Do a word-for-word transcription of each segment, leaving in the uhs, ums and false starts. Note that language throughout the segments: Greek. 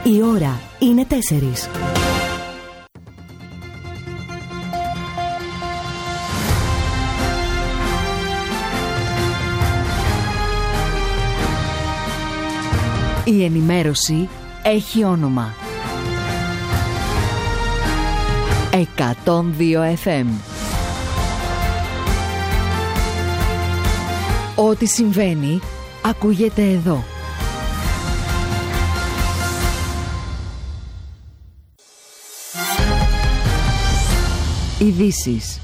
Η ώρα είναι τέσσερις. Η ενημέρωση έχει όνομα. εκατόν δύο εφ εμ. Ό,τι συμβαίνει ακούγεται εδώ. Ειδήσεις.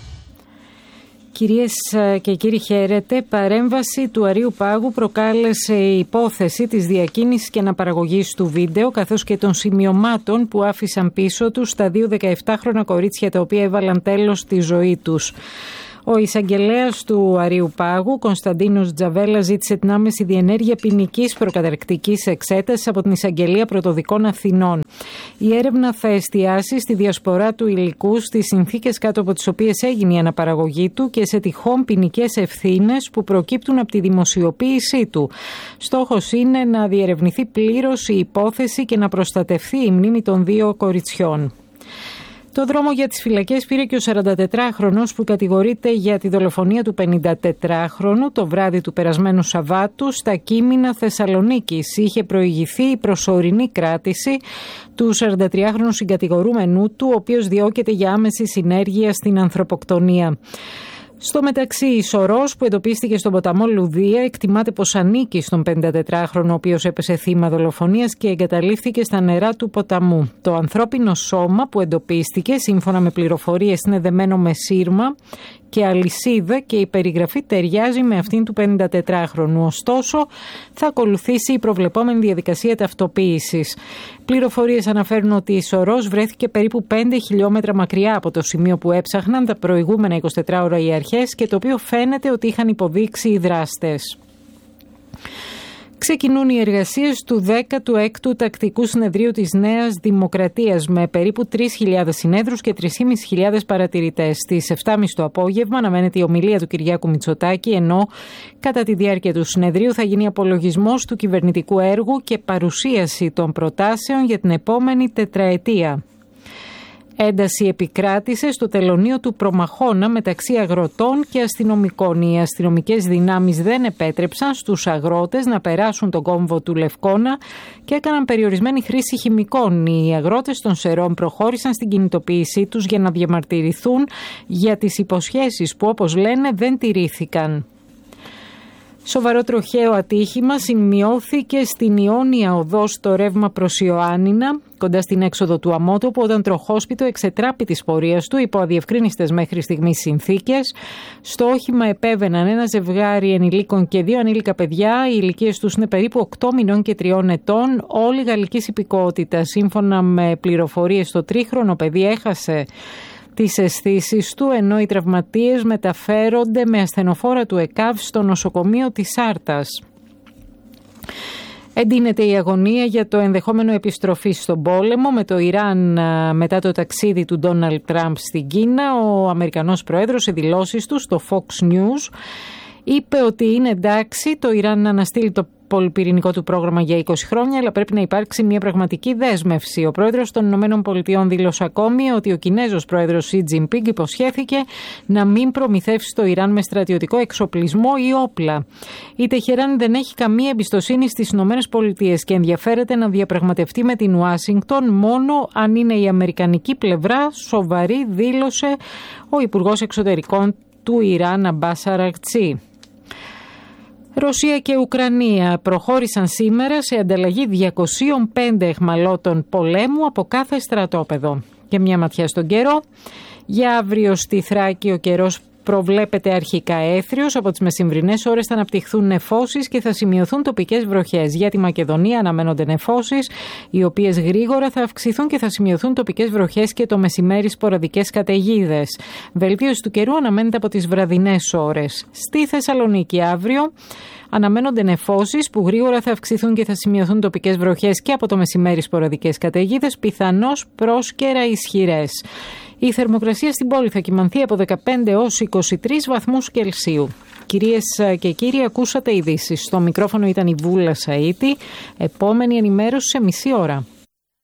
Κυρίες και κύριοι, χαίρετε. Παρέμβαση του Αρείου Πάγου προκάλεσε η υπόθεση της διακίνησης και αναπαραγωγής του βίντεο, καθώς και των σημειωμάτων που άφησαν πίσω τους τα δύο δεκαεπτάχρονα κορίτσια τα οποία έβαλαν τέλος στη ζωή τους. Ο εισαγγελέας του Αρείου Πάγου, Κωνσταντίνος Τζαβέλα, ζήτησε την άμεση διενέργεια ποινικής προκαταρκτικής εξέτασης από την Εισαγγελία Πρωτοδικών Αθηνών. Η έρευνα θα εστιάσει στη διασπορά του υλικού, στις συνθήκες κάτω από τις οποίες έγινε η αναπαραγωγή του και σε τυχόν ποινικές ευθύνες που προκύπτουν από τη δημοσιοποίησή του. Στόχος είναι να διερευνηθεί πλήρως η υπόθεση και να προστατευθεί η μνήμη των δύο κοριτσιών. Το δρόμο για τις φυλακές πήρε και ο σαραντατετράχρονος που κατηγορείται για τη δολοφονία του πενηντατετράχρονου το βράδυ του περασμένου Σαββάτου στα Κείμηνα Θεσσαλονίκης. Είχε προηγηθεί η προσωρινή κράτηση του σαραντατριάχρονου συγκατηγορούμενου του, ο οποίος διώκεται για άμεση συνέργεια στην ανθρωποκτονία. Στο μεταξύ, η σωρός που εντοπίστηκε στον ποταμό Λουδία εκτιμάται πως ανήκει στον πενηντατετράχρονο, ο οποίος έπεσε θύμα δολοφονίας και εγκαταλείφθηκε στα νερά του ποταμού. Το ανθρώπινο σώμα που εντοπίστηκε, σύμφωνα με πληροφορίες, είναι δεμένο με σύρμα και αλυσίδα και η περιγραφή ταιριάζει με αυτήν του πενηντατετράχρονου. Ωστόσο, θα ακολουθήσει η προβλεπόμενη διαδικασία ταυτοποίησης. Πληροφορίες αναφέρουν ότι η σωρός βρέθηκε περίπου πέντε χιλιόμετρα μακριά από το σημείο που έψαχναν τα προηγούμενα εικοσιτέσσερις ώρα οι αρχές και το οποίο φαίνεται ότι είχαν υποδείξει οι δράστες. Ξεκινούν οι εργασίες του δέκατου έκτου Τακτικού Συνεδρίου της Νέας Δημοκρατίας με περίπου τρεις χιλιάδες συνέδρους και τρεις χιλιάδες πεντακόσιους παρατηρητές. Στις επτά και μισή το απόγευμα αναμένεται η ομιλία του Κυριάκου Μητσοτάκη, ενώ κατά τη διάρκεια του συνεδρίου θα γίνει απολογισμός του κυβερνητικού έργου και παρουσίαση των προτάσεων για την επόμενη τετραετία. Ένταση επικράτησε στο τελωνείο του Προμαχώνα μεταξύ αγροτών και αστυνομικών. Οι αστυνομικές δυνάμεις δεν επέτρεψαν στους αγρότες να περάσουν τον κόμβο του Λευκώνα και έκαναν περιορισμένη χρήση χημικών. Οι αγρότες των Σερών προχώρησαν στην κινητοποίησή τους για να διαμαρτυρηθούν για τις υποσχέσεις που, όπως λένε, δεν τηρήθηκαν. Σοβαρό τροχαίο ατύχημα σημειώθηκε στην Ιόνια Οδό στο ρεύμα προς Ιωάννινα, κοντά στην έξοδο του αμότοπου, όταν τροχόσπιτο εξετράπη της πορείας του υπό αδιευκρίνιστες μέχρι στιγμής συνθήκες. Στο όχημα επέβαιναν ένα ζευγάρι ενηλίκων και δύο ανήλικα παιδιά. Οι ηλικίες τους είναι περίπου οκτώ μηνών και τριών ετών, όλοι γαλλικής υπηκότητας. Σύμφωνα με πληροφορίες, το τρίχρονο παιδί έχασε τις αισθήσεις του, ενώ οι τραυματίες μεταφέρονται με ασθενοφόρα του ΕΚΑΒ στο νοσοκομείο της Άρτας. Εντείνεται η αγωνία για το ενδεχόμενο επιστροφή στον πόλεμο με το Ιράν μετά το ταξίδι του Ντόναλντ Τραμπ στην Κίνα. Ο Αμερικανός Πρόεδρος σε δηλώσεις του στο Fox News είπε ότι είναι εντάξει το Ιράν να αναστείλει το πολυπυρηνικό του πρόγραμμα για είκοσι χρόνια, αλλά πρέπει να υπάρξει μια πραγματική δέσμευση. Ο πρόεδρος των Ηνωμένων Πολιτειών δήλωσε ακόμη ότι ο Κινέζος πρόεδρος Σι Τζινπίνγκ υποσχέθηκε να μην προμηθεύσει το Ιράν με στρατιωτικό εξοπλισμό ή όπλα. Η Τεχεράνη δεν έχει καμία εμπιστοσύνη στις Ηνωμένες Πολιτείες και ενδιαφέρεται να διαπραγματευτεί με την Ουάσιγκτον μόνο αν είναι η αμερικανική πλευρά σοβαρή, δήλωσε ο Υπουργός Εξωτερικών του Ιράν Αμπάς Αρακτσί. Ρωσία και Ουκρανία προχώρησαν σήμερα σε ανταλλαγή διακοσίων πέντε αιχμαλώτων πολέμου από κάθε στρατόπεδο. Και μια ματιά στον καιρό. Για αύριο στη Θράκη ο καιρός προβλέπεται αρχικά έθριος. Από τις μεσημβρινές ώρες θα αναπτυχθούν νεφώσεις και θα σημειωθούν τοπικές βροχές. Για τη Μακεδονία αναμένονται νεφώσεις, οι οποίες γρήγορα θα αυξηθούν και θα σημειωθούν τοπικές βροχές και το μεσημέρι σποραδικές καταιγίδες. Βελτίωση του καιρού αναμένεται από τις βραδινές ώρες. Στη Θεσσαλονίκη αύριο αναμένονται νεφώσεις που γρήγορα θα αυξηθούν και θα σημειωθούν τοπικές βροχές και από το μεσημέρι σποραδικές καταιγίδες, πιθανώς πρόσκαιρα ισχυρές. Η θερμοκρασία στην πόλη θα κυμανθεί από δεκαπέντε έως είκοσι τρεις βαθμούς Κελσίου. Κυρίες και κύριοι, ακούσατε ειδήσεις. Στο μικρόφωνο ήταν η Βούλα Σαΐτη. Επόμενη ενημέρωση σε μισή ώρα.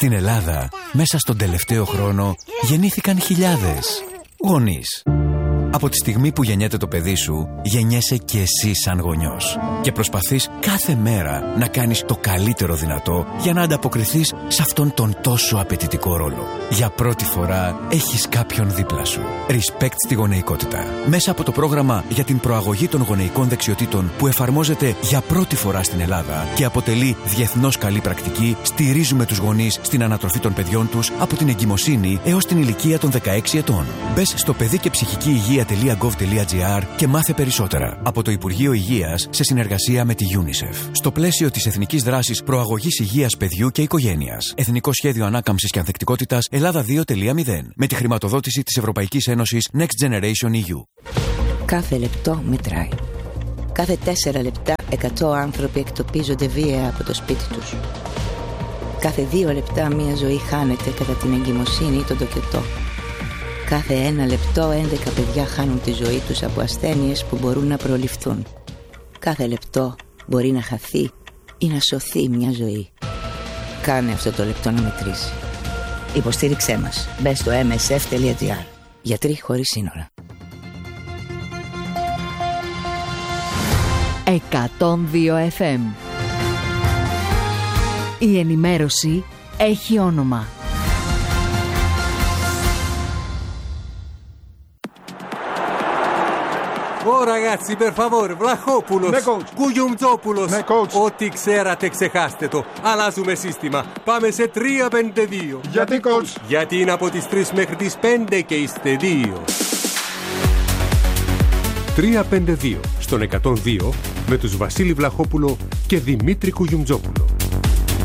Στην Ελλάδα, μέσα στον τελευταίο χρόνο, γεννήθηκαν χιλιάδες γονείς. Από τη στιγμή που γεννιέται το παιδί σου, γεννιέσαι και εσύ σαν γονιός. Και προσπαθείς κάθε μέρα να κάνεις το καλύτερο δυνατό για να ανταποκριθείς σε αυτόν τον τόσο απαιτητικό ρόλο. Για πρώτη φορά έχεις κάποιον δίπλα σου. Respect στη γονεϊκότητα. Μέσα από το πρόγραμμα για την προαγωγή των γονεϊκών δεξιοτήτων που εφαρμόζεται για πρώτη φορά στην Ελλάδα και αποτελεί διεθνώς καλή πρακτική, στηρίζουμε τους γονείς στην ανατροφή των παιδιών τους από την εγκυμοσύνη έως την ηλικία των δεκαέξι ετών. Μπες στο παιδί και ψυχική υγεία τελεία γκοβ τελεία τζι άρ και μάθε περισσότερα από το Υπουργείο Υγείας σε συνεργασία με τη UNICEF. Στο πλαίσιο της Εθνικής Δράσης Προαγωγής Υγείας Παιδιού και Οικογένειας. Εθνικό Σχέδιο Ανάκαμψης και Ανθεκτικότητας Ελλάδα δύο τελεία μηδέν. Με τη χρηματοδότηση της Ευρωπαϊκής Ένωσης Next Generation ι γιου. Κάθε λεπτό μετράει. Κάθε τέσσερα λεπτά εκατό άνθρωποι εκτοπίζονται βία από το σπίτι τους. Κάθε δύο λεπτά μία ζωή χάνεται κατά την εγκυμοσύνη ή τον τοκετό. Κάθε ένα λεπτό έντεκα παιδιά χάνουν τη ζωή τους από ασθένειες που μπορούν να προληφθούν. Κάθε λεπτό μπορεί να χαθεί ή να σωθεί μια ζωή. Κάνε αυτό το λεπτό να μετρήσει. Υποστήριξέ μας. Μπες στο εμ ες εφ τελεία τζι άρ. Γιατροί χωρίς σύνορα. εκατόν δύο εφ εμ. Η ενημέρωση έχει όνομα. Ω ragazzi, per favore, Βλαχόπουλος, Ναι, coach. Κουγιουμτζόπουλος. Ναι, coach. Ό,τι ξέρατε ξεχάστε το. Αλλάζουμε σύστημα. Πάμε σε τρία πέντε δύο. Γιατί, coach? Γιατί είναι από τις τρεις μέχρι τις πέντε και είστε δύο. τρία πέντε δύο στον εκατόν δύο με τους Βασίλη Βλαχόπουλο και Δημήτρη Κουγιουμτζόπουλο.